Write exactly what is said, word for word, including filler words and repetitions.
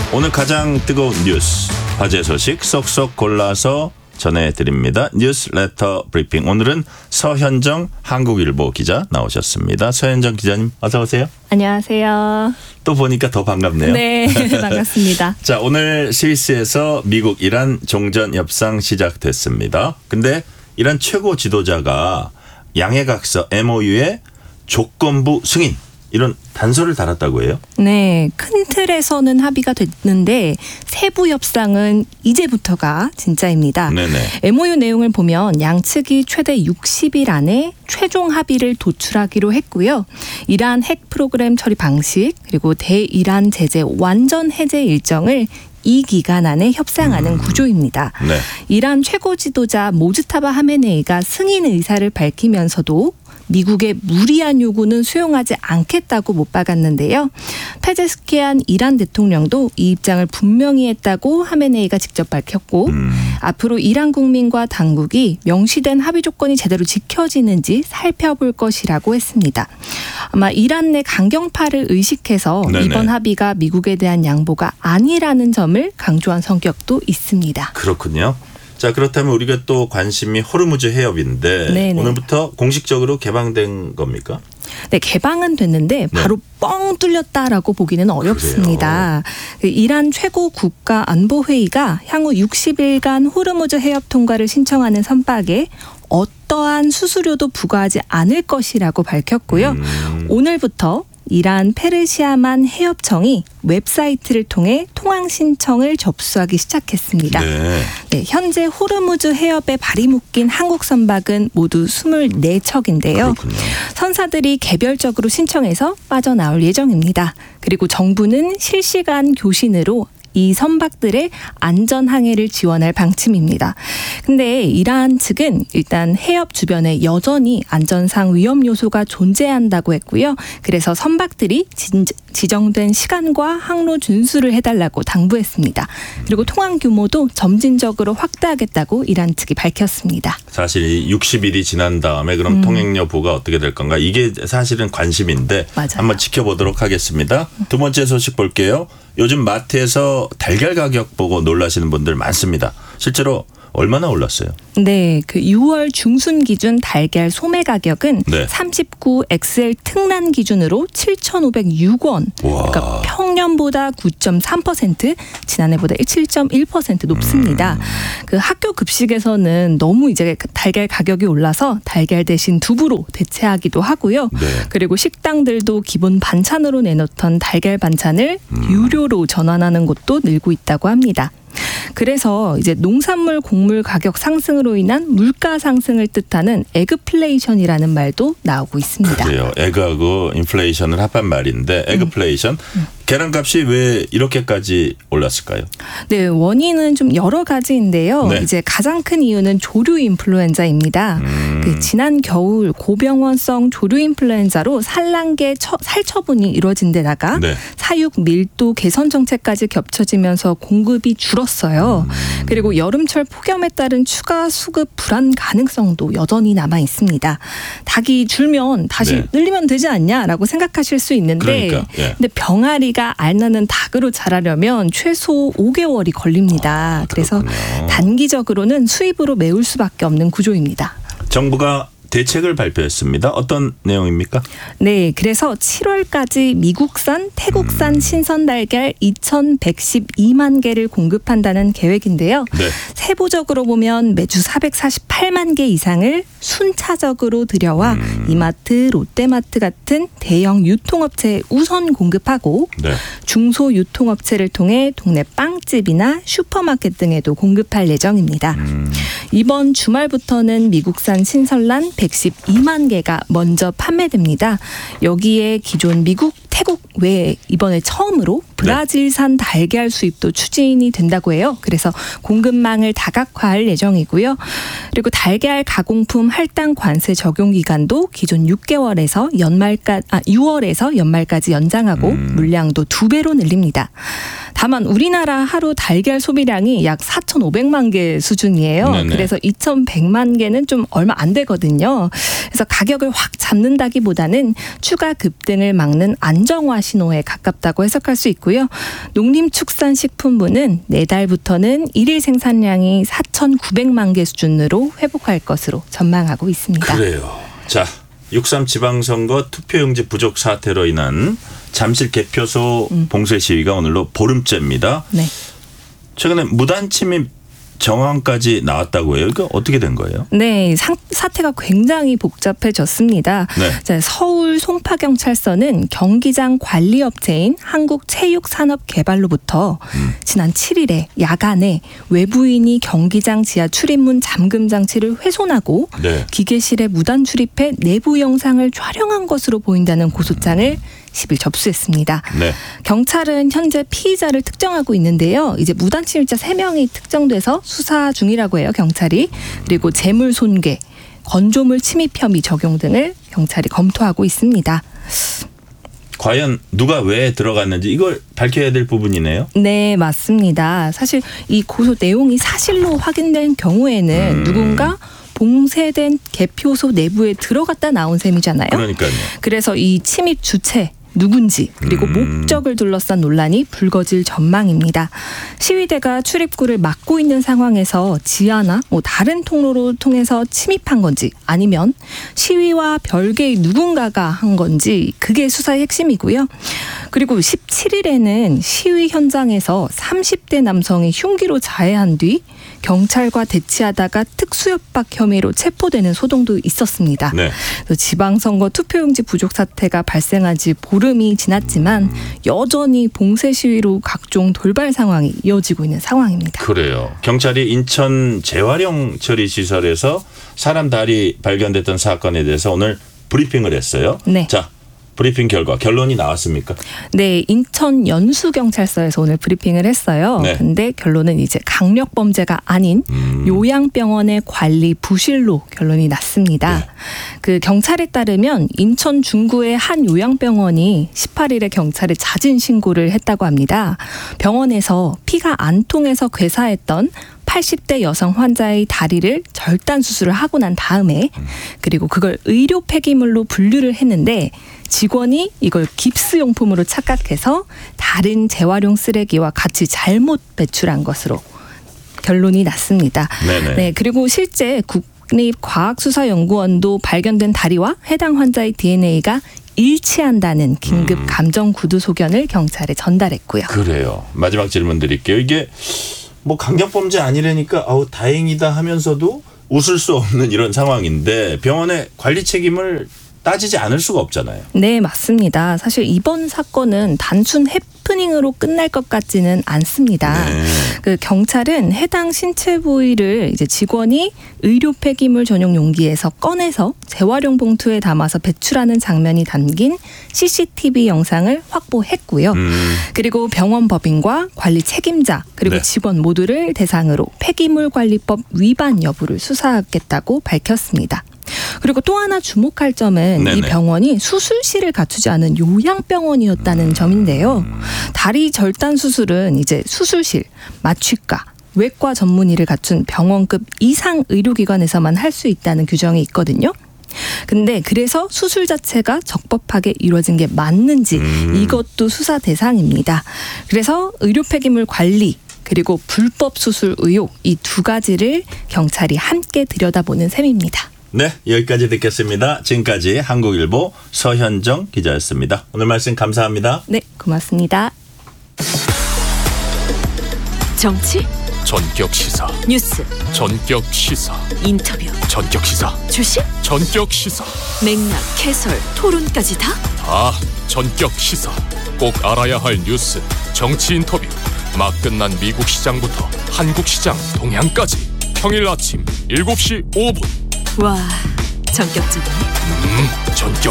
오늘 가장 뜨거운 뉴스, 화제 소식 쏙쏙 골라서 전해드립니다. 뉴스레터 브리핑. 오늘은 서현정 한국일보 기자 나오셨습니다. 서현정 기자님 어서 오세요. 안녕하세요. 또 보니까 더 반갑네요. 네, 반갑습니다. 자, 오늘 스위스에서 미국 이란 종전 협상 시작됐습니다. 근데 이란 최고 지도자가 양해각서 엠오유에 조건부 승인 이런 단서를 달았다고 해요? 네, 큰 틀에서는 합의가 됐는데 세부 협상은 이제부터가 진짜입니다. 네네. 엠오유 내용을 보면 양측이 최대 육십 일 안에 최종 합의를 도출하기로 했고요. 이란 핵 프로그램 처리 방식 그리고 대이란 제재 완전 해제 일정을 이 기간 안에 협상하는 음. 구조입니다. 네. 이란 최고 지도자 모즈타바 하메네이가 승인 의사를 밝히면서도 미국의 무리한 요구는 수용하지 않겠다고 못 박았는데요. 페제스키안 이란 대통령도 이 입장을 분명히 했다고 하메네이가 직접 밝혔고 음. 앞으로 이란 국민과 당국이 명시된 합의 조건이 제대로 지켜지는지 살펴볼 것이라고 했습니다. 아마 이란 내 강경파를 의식해서 네네. 이번 합의가 미국에 대한 양보가 아니라는 점을 강조한 성격도 있습니다. 그렇군요. 자, 그렇다면 우리가 또 관심이 호르무즈 해협인데 네네. 오늘부터 공식적으로 개방된 겁니까? 네, 개방은 됐는데 바로 네. 뻥 뚫렸다라고 보기는 어렵습니다. 그래요. 이란 최고 국가안보회의가 향후 육십 일간 호르무즈 해협 통과를 신청하는 선박에 어떠한 수수료도 부과하지 않을 것이라고 밝혔고요. 음. 오늘부터 이란 페르시아만 해협청이 웹사이트를 통해 통항 신청을 접수하기 시작했습니다. 네. 네, 현재 호르무즈 해협에 발이 묶인 한국 선박은 모두 스물네 척인데요. 그렇군요. 선사들이 개별적으로 신청해서 빠져나올 예정입니다. 그리고 정부는 실시간 교신으로 이 선박들의 안전 항해를 지원할 방침입니다. 근데 이란 측은 일단 해협 주변에 여전히 안전상 위험 요소가 존재한다고 했고요. 그래서 선박들이 진, 지정된 시간과 항로 준수를 해달라고 당부했습니다. 그리고 통항 규모도 점진적으로 확대하겠다고 이란 측이 밝혔습니다. 사실 육십 일이 지난 다음에 그럼 음. 통행 여부가 어떻게 될 건가? 이게 사실은 관심인데 맞아요. 한번 지켜보도록 하겠습니다. 두 번째 소식 볼게요. 요즘 마트에서 달걀 가격 보고 놀라시는 분들 많습니다. 실제로 얼마나 올랐어요? 네, 그 유월 중순 기준 달걀 소매 가격은 네. 삼십구 엑스엘 특란 기준으로 칠천오백육 원. 와. 그러니까 평년보다 구 점 삼 퍼센트, 지난해보다 칠 점 일 퍼센트 높습니다. 음. 그 학교 급식에서는 너무 이제 달걀 가격이 올라서 달걀 대신 두부로 대체하기도 하고요. 네. 그리고 식당들도 기본 반찬으로 내놓던 달걀 반찬을 음. 유료로 전환하는 곳도 늘고 있다고 합니다. 그래서 이제 농산물 곡물 가격 상승으로 인한 물가 상승을 뜻하는 에그플레이션이라는 말도 나오고 있습니다. 그래요. 에그하고 인플레이션을 합한 말인데 에그플레이션. 음. 음. 계란값이 왜 이렇게까지 올랐을까요? 네, 원인은 좀 여러 가지인데요. 네. 이제 가장 큰 이유는 조류 인플루엔자입니다. 음. 그 지난 겨울 고병원성 조류 인플루엔자로 산란계 처, 살처분이 이루어진 데다가 네. 사육 밀도 개선 정책까지 겹쳐지면서 공급이 줄었어요. 음. 그리고 여름철 폭염에 따른 추가 수급 불안 가능성도 여전히 남아 있습니다. 닭이 줄면 다시 네. 늘리면 되지 않냐라고 생각하실 수 있는데 그러니까, 예. 근데 병아리가 알 나는 닭으로 자라려면 최소 오 개월이 걸립니다. 아, 그래서 단기적으로는 수입으로 메울 수밖에 없는 구조입니다. 정부가 대책을 발표했습니다. 어떤 내용입니까? 네, 그래서 칠월까지 미국산, 태국산 음. 신선 달걀 이천백십이만 개를 공급한다는 계획인데요. 네. 세부적으로 보면 매주 사백사십팔만 개 이상을 순차적으로 들여와 음. 이마트, 롯데마트 같은 대형 유통업체에 우선 공급하고 네. 중소 유통업체를 통해 동네 빵집이나 슈퍼마켓 등에도 공급할 예정입니다. 음. 이번 주말부터는 미국산 신선란 백십이만 개가 먼저 판매됩니다. 여기에 기존 미국, 태국 외에 이번에 처음으로 브라질산 달걀 수입도 추진이 된다고 해요. 그래서 공급망을 다각화할 예정이고요. 그리고 달걀 가공품 할당 관세 적용 기간도 기존 육 개월에서 연말까지 아 유월에서 연말까지 연장하고 음. 물량도 두 배로 늘립니다. 다만 우리나라 하루 달걀 소비량이 약 사천오백만 개 수준이에요. 네네. 그래서 이천백만 개는 좀 얼마 안 되거든요. 그래서 가격을 확 잡는다기보다는 추가 급등을 막는 안정화 신호에 가깝다고 해석할 수 있고요. 농림축산식품부는 내달부터는 일일 생산량이 사천구백만 개 수준으로 회복할 것으로 전망하고 있습니다. 그래요. 자, 육삼 지방선거 투표용지 부족 사태로 인한 잠실 개표소 음. 봉쇄 시위가 오늘로 보름째입니다. 네. 최근에 무단 침입 정황까지 나왔다고 해요. 이거 어떻게 된 거예요? 네, 사, 사태가 굉장히 복잡해졌습니다. 네. 자, 서울 송파경찰서는 경기장 관리업체인 한국체육산업개발로부터 음. 지난 칠 일에 야간에 외부인이 경기장 지하 출입문 잠금 장치를 훼손하고 네. 기계실에 무단 출입해 내부 영상을 촬영한 것으로 보인다는 고소장을 십 일 접수했습니다. 네. 경찰은 현재 피의자를 특정하고 있는데요. 이제 무단 침입자 세 명이 특정돼서 수사 중이라고 해요. 경찰이. 그리고 재물 손괴, 건조물 침입 혐의 적용 등을 경찰이 검토하고 있습니다. 과연 누가 왜 들어갔는지 이걸 밝혀야 될 부분이네요. 네, 맞습니다. 사실 이 고소 내용이 사실로 확인된 경우에는 음. 누군가 봉쇄된 개표소 내부에 들어갔다 나온 셈이잖아요. 그러니까요. 그래서 이 침입 주체 누군지 그리고 음. 목적을 둘러싼 논란이 불거질 전망입니다. 시위대가 출입구를 막고 있는 상황에서 지하나 뭐 다른 통로로 통해서 침입한 건지 아니면 시위와 별개의 누군가가 한 건지 그게 수사의 핵심이고요. 그리고 십칠 일에는 시위 현장에서 삼십 대 남성이 흉기로 자해한 뒤 경찰과 대치하다가 특수협박 혐의로 체포되는 소동도 있었습니다. 네. 지방선거 투표용지 부족 사태가 발생한 지 보름이 지났지만 여전히 봉쇄 시위로 각종 돌발 상황이 이어지고 있는 상황입니다. 그래요. 경찰이 인천 재활용 처리 시설에서 사람 다리 발견됐던 사건에 대해서 오늘 브리핑을 했어요. 네. 자. 브리핑 결과 결론이 나왔습니까? 네, 인천 연수경찰서에서 오늘 브리핑을 했어요. 네. 근데 결론은 이제 강력범죄가 아닌 음. 요양병원의 관리 부실로 결론이 났습니다. 네. 그 경찰에 따르면 인천 중구의 한 요양병원이 십팔 일에 경찰에 자진 신고를 했다고 합니다. 병원에서 피가 안 통해서 괴사했던 팔십 대 여성 환자의 다리를 절단 수술을 하고 난 다음에 그리고 그걸 의료 폐기물로 분류를 했는데 직원이 이걸 깁스용품으로 착각해서 다른 재활용 쓰레기와 같이 잘못 배출한 것으로 결론이 났습니다. 네네. 네, 그리고 실제 국립과학수사연구원도 발견된 다리와 해당 환자의 디엔에이가 일치한다는 긴급 감정 구두 소견을 경찰에 전달했고요. 그래요. 마지막 질문 드릴게요. 이게 뭐 강력범죄 아니라니까 아우 다행이다 하면서도 웃을 수 없는 이런 상황인데 병원의 관리 책임을 따지지 않을 수가 없잖아요. 네, 맞습니다. 사실 이번 사건은 단순 해프닝으로 끝날 것 같지는 않습니다. 네. 그 경찰은 해당 신체 부위를 이제 직원이 의료 폐기물 전용 용기에서 꺼내서 재활용 봉투에 담아서 배출하는 장면이 담긴 씨씨티비 영상을 확보했고요. 음. 그리고 병원 법인과 관리 책임자 그리고 네. 직원 모두를 대상으로 폐기물 관리법 위반 여부를 수사하겠다고 밝혔습니다. 그리고 또 하나 주목할 점은 네네. 이 병원이 수술실을 갖추지 않은 요양병원이었다는 음. 점인데요. 다리 절단 수술은 이제 수술실, 마취과, 외과 전문의를 갖춘 병원급 이상 의료기관에서만 할 수 있다는 규정이 있거든요. 근데 그래서 수술 자체가 적법하게 이루어진 게 맞는지 음. 이것도 수사 대상입니다. 그래서 의료 폐기물 관리 그리고 불법 수술 의혹 이 두 가지를 경찰이 함께 들여다보는 셈입니다. 네, 여기까지 듣겠습니다. 지금까지 한국일보 서현정 기자였습니다. 오늘 말씀 감사합니다. 네, 고맙습니다. 정치 전격 시사 뉴스 전격 시사 인터뷰 전격 시사 주식 전격 시사 맥락 해설 토론까지 다? 다 전격 시사 꼭 알아야 할 뉴스 정치 인터뷰 막 끝난 미국 시장부터 한국 시장 동향까지 평일 아침 일곱 시 오 분 와, 전격적이네. 음, 전격